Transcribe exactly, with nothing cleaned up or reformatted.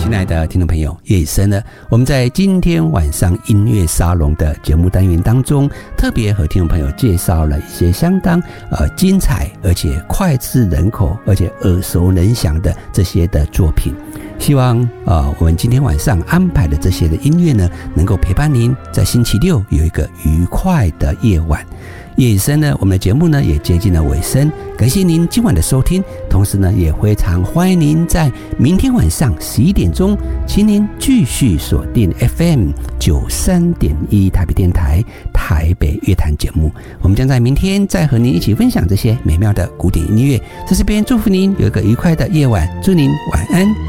亲爱的听众朋友，叶医生呢，我们在今天晚上音乐沙龙的节目单元当中，特别和听众朋友介绍了一些相当呃精彩而且脍炙人口而且耳熟能详的这些的作品。希望呃我们今天晚上安排的这些的音乐呢，能够陪伴您在星期六有一个愉快的夜晚。叶医生呢，我们的节目呢也接近了尾声，感谢您今晚的收听，同时呢也非常欢迎您在明天晚上十一点钟，请您继续锁定 F M 九三点一 台北电台台北乐坛节目。我们将在明天再和您一起分享这些美妙的古典音乐。在这边祝福您有一个愉快的夜晚，祝您晚安。